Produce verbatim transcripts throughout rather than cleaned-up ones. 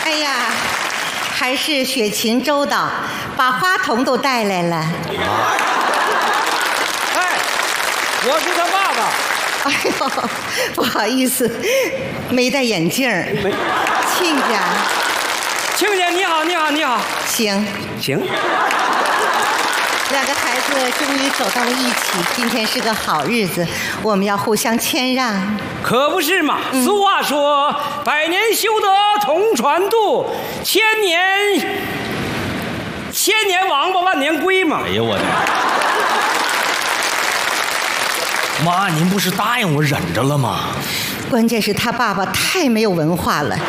哎呀，还是雪琴周到，把花童都带来了。 哎，我是他爸爸。 哎呦，不好意思，没戴眼镜儿。 没， 亲家， 亲家你好，你好，你好。 行行， 两个孩子终于走到了一起，今天是个好日子，我们要互相谦让。 可不是嘛！嗯、俗话说，百年修得同船渡，千年千年王八万年龟嘛。 哎呦我的妈！您不是答应我忍着了吗？ 关键是他爸爸太没有文化了。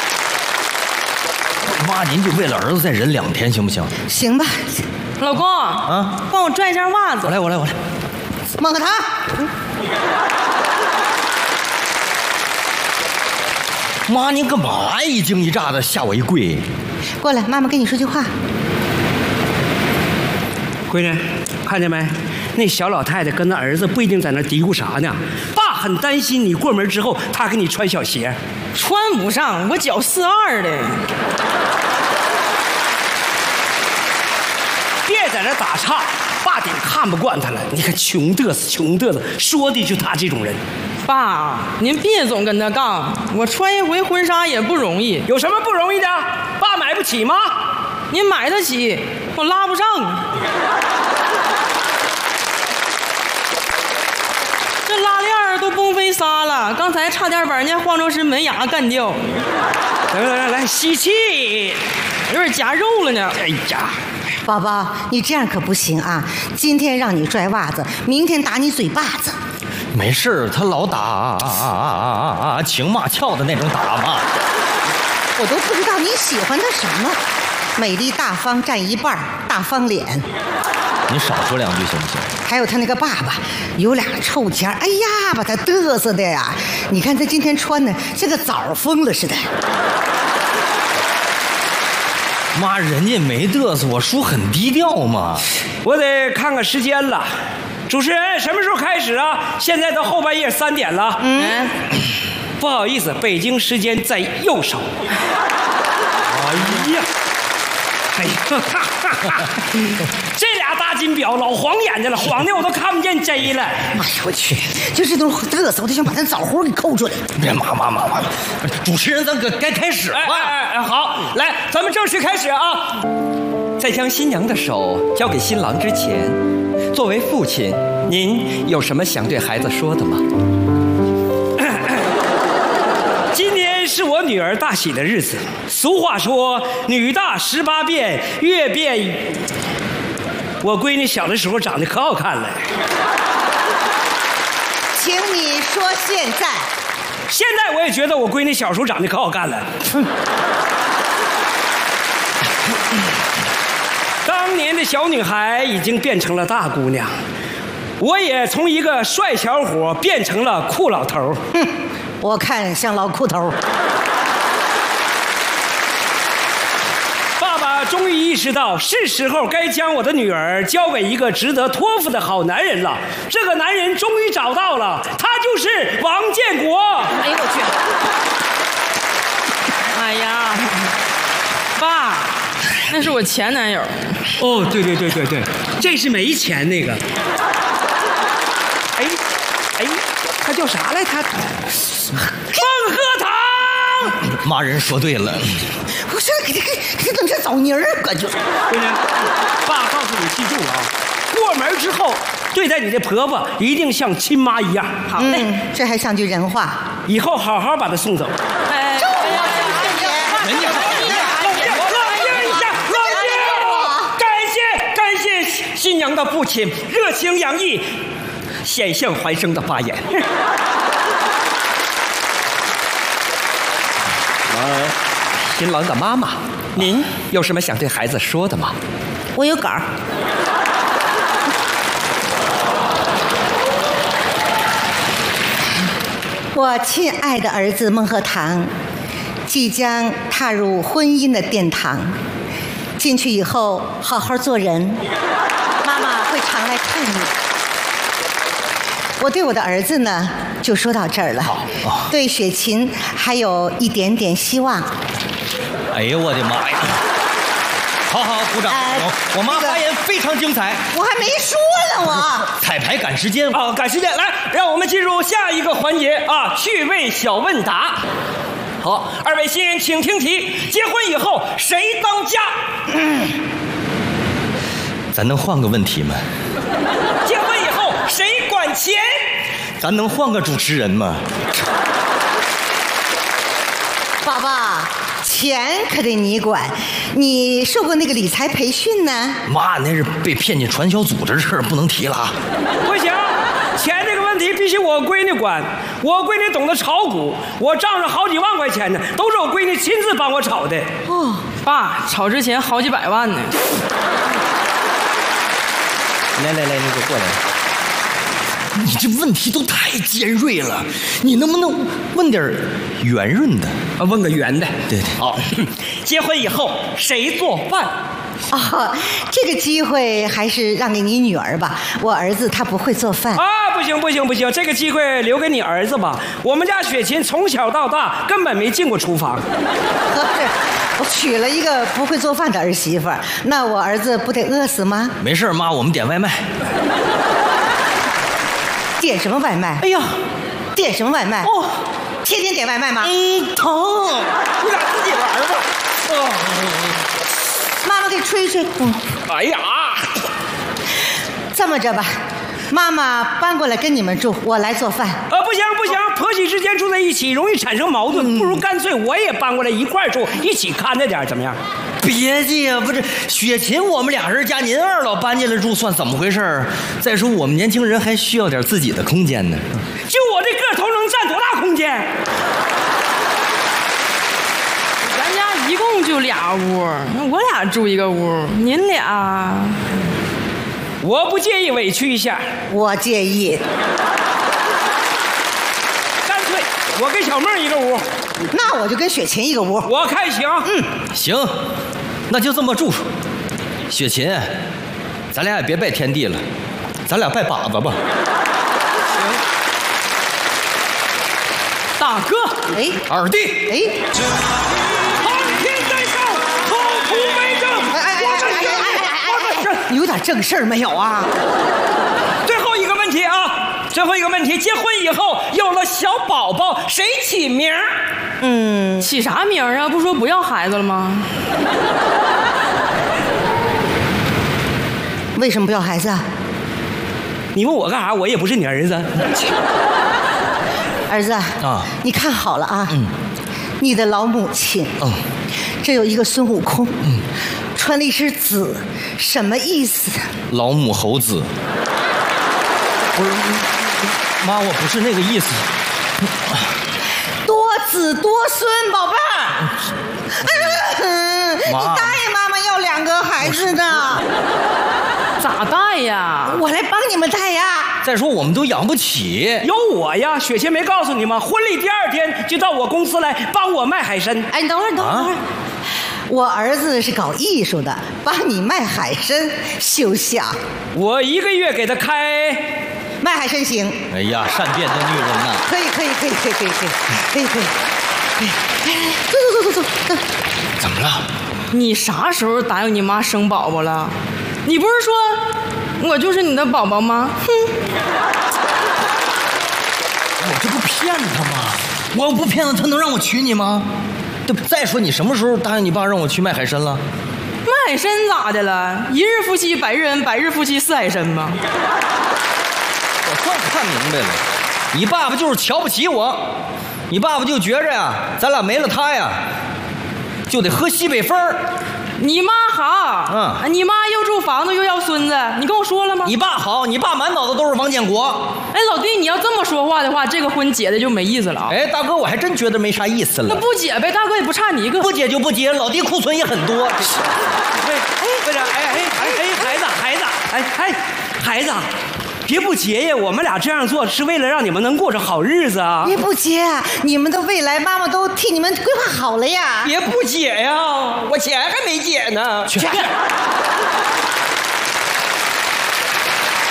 妈，您就为了儿子再忍两天行不行？ 行吧。 老公啊，帮我拽一下袜子。 我来，我来，我来。 孟鹤堂，嗯、 妈，您干嘛一惊一乍的吓我一跪？ 过来，妈妈跟你说句话。 闺女，看见没？那小老太太跟那儿子不一定在那嘀咕啥呢。爸很担心你过门之后，他给你穿小鞋， 穿不上，我脚四二的。 别在这打岔，爸顶看不惯他了。你看穷嘚瑟，穷嘚瑟，说的就他这种人。 爸，您别总跟他杠，我穿一回婚纱也不容易。 有什么不容易的？爸买不起吗？ 您买得起，我拉不上。这拉链都崩飞仨了，刚才差点把人家化妆师门牙干掉。 来来来来，吸气， 有点夹肉了呢。 哎呀！ 宝宝，你这样可不行啊！今天让你拽袜子，明天打你嘴巴子。 没事，他老打啊啊啊啊啊情骂俏的那种打嘛。 我都不知道你喜欢他什么，美丽大方占一半，大方脸。 你少说两句行不行？ 还有他那个爸爸，有俩臭钱，哎呀，把他嘚瑟的呀！你看他今天穿的像个枣疯了似的。 妈，人家没嘚瑟，我叔很低调嘛。 我得看看时间了。主持人，什么时候开始啊？现在到后半夜三点了。嗯，不好意思，北京时间在右手。哎呀，哎呀，哈哈哈！这俩大金表老晃眼睛了，晃的我都看不见 J 了。 哎呦我去，就这种嘚瑟，我都想把他枣核给抠出来。 别妈妈妈妈，主持人，咱可该开始了。 哎哎哎，好，来，咱们正式开始啊！ 在将新娘的手交给新郎之前，作为父亲，您有什么想对孩子说的吗？ 今天是我女儿大喜的日子。俗话说，女大十八变，越变。我闺女小的时候长得可好看了。 请你说现在。 现在我也觉得我闺女小时候长得可好看了。当年的小女孩已经变成了大姑娘，我也从一个帅小伙变成了酷老头。 哼，我看像老裤头。 爸爸终于意识到，是时候该将我的女儿交给一个值得托付的好男人了。这个男人终于找到了，他就是王建国。 哎呦我去！哎呀，爸，那是我前男友。 哦，对对对对对，这是没钱那个。哎哎，他叫啥来？他孟鹤堂。 妈，人说对了。 我说给他给给整成枣泥儿，感觉。 闺女，爸告诉你，记住了啊，过门之后对待你的婆婆一定像亲妈一样。 好嘞，嗯、这还像句人话。 以后好好把她送走。 哎， 周大姐， 人家。 新娘的父亲热情洋溢，险象环生的发言。呃，新郎的妈妈，您有什么想对孩子说的吗？ 我有稿。我亲爱的儿子孟鹤堂，即将踏入婚姻的殿堂，进去以后好好做人。妈妈会常来看你。我对我的儿子呢，就说到这儿了。 好，哦、 对雪琴还有一点点希望。 哎呦我的妈呀！好好鼓掌！ 哎我我妈那个发言非常精彩。 我还没说呢，我。 彩排赶时间， 好，赶时间，来，让我们进入下一个环节啊，趣味小问答。好，二位新人请听题：结婚以后谁当家？ 咱能换个问题吗？ 结婚以后谁管钱？ 咱能换个主持人吗？ 宝宝，钱可得你管。你受过那个理财培训呢？ 妈，那是被骗进传销组织的事儿，不能提了。 不行，钱这个问题必须我闺女管。我闺女懂得炒股，我账上好几万块钱呢，都是我闺女亲自帮我炒的。 哦，爸，炒之前好几百万呢。 来来来，你给我过来。你这问题都太尖锐了，你能不能问点圆润的？ 啊，问个圆的。 对对。 好，结婚以后谁做饭？ 哦，这个机会还是让给你女儿吧。我儿子他不会做饭。 啊，不行不行不行，这个机会留给你儿子吧。我们家雪琴从小到大根本没进过厨房。 合适，我娶了一个不会做饭的儿媳妇儿，那我儿子不得饿死吗？ 没事，妈，我们点外卖。 点什么外卖？ 哎呀， 点什么外卖？ 哦， 天天点外卖吗？ 嗯，疼。 你俩自己玩吧。哦， 妈妈给吹吹。嗯， 哎呀， 这么着吧，妈妈搬过来跟你们住，我来做饭。 呃，不行不行，婆媳之间住在一起容易产生矛盾，不如干脆我也搬过来一块儿住，一起看着点，怎么样？ 别介呀，不是雪琴，我们俩人加您二老搬进来住，算怎么回事？再说我们年轻人还需要点自己的空间呢。 就我这个头能占多大空间？ 咱家一共就俩屋，我俩住一个屋，您俩。 我不介意委屈一下， 我介意。 干脆我跟小妹一个屋， 那我就跟雪琴一个屋。 我看行。嗯， 行，那就这么住。雪琴，咱俩也别拜天地了，咱俩拜把子吧。 大哥， 哎二弟， 哎， 苍天在上，口吐为证。 哎哎哎哎哎哎哎！你有点正事儿没有啊？ 最后一个问题啊，最后一个问题，结婚以后有了小宝宝，谁起名？ 嗯， 起啥名啊？不说不要孩子了吗？ 为什么不要孩子啊？ 你问我干啥？我也不是你儿子。 儿子啊， 你看好了啊， 嗯， 你的老母亲， 嗯， 这有一个孙悟空，嗯，穿了一身紫，什么意思？ 老母猴子。不是，妈，我不是那个意思。 多子多孙，宝贝儿。嗯，你妈答应妈妈要两个孩子的， 咋带呀？ 我来帮你们带呀。 再说我们都养不起。 有我呀，雪琴没告诉你吗？婚礼第二天就到我公司来帮我卖海参。 哎，你等会儿，等会儿，等会儿。我儿子是搞艺术的，帮你卖海参，休想！ 我一个月给他开， 卖海参行， 哎呀，善变的女人呐！ 可以，可以，可以，可以，可以，可以，可以，可以。哎，走走走走走。 怎么了？ 你啥时候答应你妈生宝宝了？你不是说我就是你的宝宝吗？哼！ 我这不骗他吗？我要不骗他，他能让我娶你吗？对不？再说你什么时候答应你爸让我去卖海参了？ 卖海参咋的了？一日夫妻百日恩，百日夫妻似海参吗？ 我算看明白了，你爸爸就是瞧不起我，你爸爸就觉着呀，咱俩没了他呀，就得喝西北风。 你妈好， 嗯， 你妈又住房子又要孙子，你跟我说了吗？ 你爸好，你爸满脑子都是王建国。 哎，老弟，你要这么说话的话，这个婚结的就没意思了啊。 哎，大哥，我还真觉得没啥意思了。 那不结呗，大哥也不差你一个。 不结就不结，老弟库存也很多。 哎哎，不是，哎哎哎哎，孩子孩子，哎哎，孩子，别不结呀！我们俩这样做是为了让你们能过上好日子啊！ 别不结，你们的未来妈妈都替你们规划好了呀。 别不结呀，我钱还没结呢。 去。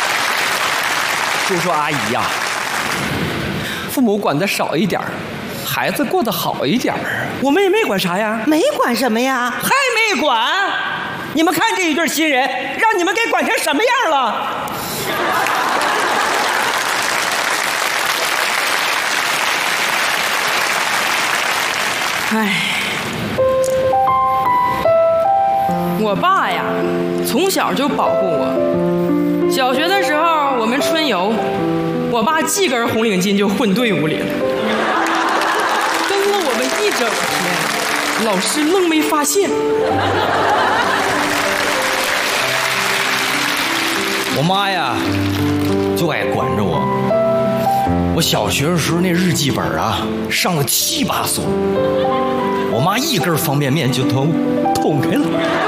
叔叔阿姨呀、父母管得少一点儿， 孩子过得好一点儿。 我们也没管啥呀， 没管什么呀？ 还没管。你们看这一对新人，让你们给管成什么样了？ 唉，我爸呀，从小就保护我。小学的时候，我们春游，我爸系根红领巾就混队伍里了，跟了我们一整天，老师愣没发现。 我妈呀，就爱管着我。我小学的时候那日记本啊，上了七八所，我妈一根方便面就都捅开了。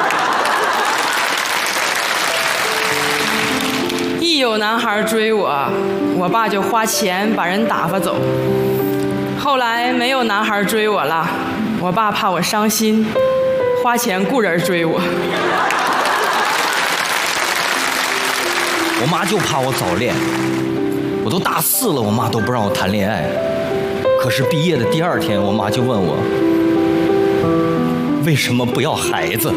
一有男孩追我，我爸就花钱把人打发走。后来没有男孩追我了，我爸怕我伤心，花钱雇人追我。 我妈就怕我早恋，我都大四了，我妈都不让我谈恋爱。可是毕业的第二天，我妈就问我，为什么不要孩子？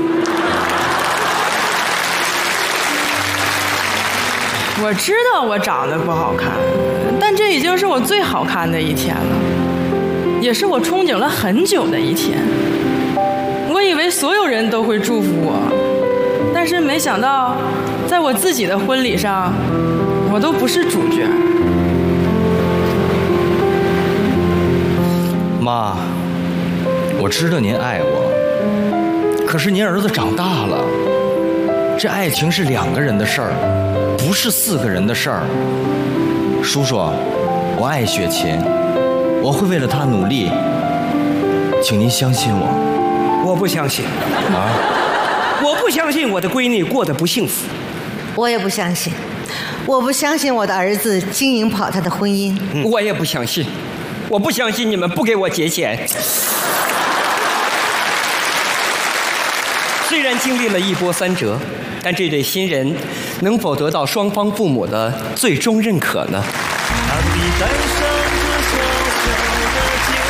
我知道我长得不好看，但这已经是我最好看的一天了，也是我憧憬了很久的一天。我以为所有人都会祝福我，但是没想到在我自己的婚礼上，我都不是主角。 妈，我知道您爱我，可是您儿子长大了，这爱情是两个人的事儿，不是四个人的事儿。叔叔，我爱雪琴，我会为了她努力，请您相信我。 我不相信啊！ 我不相信我的闺女过得不幸福。 我也不相信，我不相信我的儿子经营不好他的婚姻。 嗯、我也不相信，我不相信你们不给我节钱。虽然经历了一波三折，但这对新人能否得到双方父母的最终认可呢？ 当你戴上这小小的戒